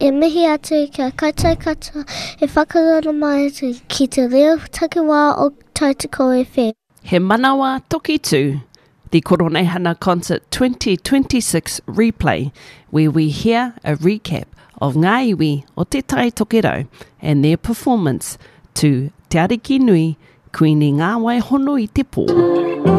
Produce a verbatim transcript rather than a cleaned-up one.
E mihi atu kia kaitai kata e whakarana mai atu ki te reo takiwā o Tautoko F M. He manawa toki tū, the Koronehana Concert twenty twenty-six replay, where we hear a recap of ngā iwi o Te Tai Tokerau and their performance to Te Ariki Nui, Kuini Ngā Waihono i Te Pō.